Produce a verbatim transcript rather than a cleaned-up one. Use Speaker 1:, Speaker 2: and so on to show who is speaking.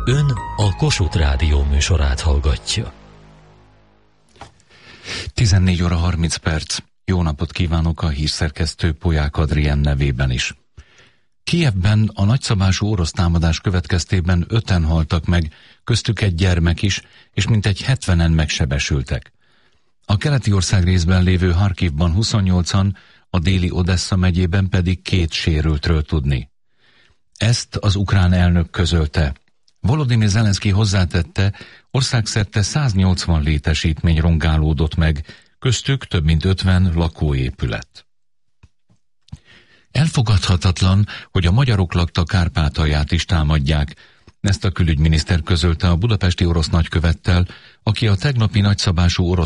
Speaker 1: Ön a Kossuth Rádió műsorát hallgatja.
Speaker 2: tizennégy óra harminc perc. Jó napot kívánok a hírszerkesztő Polyák Adrien nevében is. Kijevben a nagyszabású orosz támadás következtében öten haltak meg, köztük egy gyermek is, és mintegy hetvenen megsebesültek. A keleti ország részben lévő Harkivban huszonnyolcan, a déli Odessa megyében pedig két sérültről tudni. Ezt az ukrán elnök közölte. Volodymyr Zelenszky hozzátette, országszerte száznyolcvan létesítmény rongálódott meg, köztük több mint ötven lakóépület. Elfogadhatatlan, hogy a magyarok lakta Kárpátalját is támadják. Ezt a külügyminiszter közölte a budapesti orosz nagykövettel, aki a tegnapi nagyszabású orosz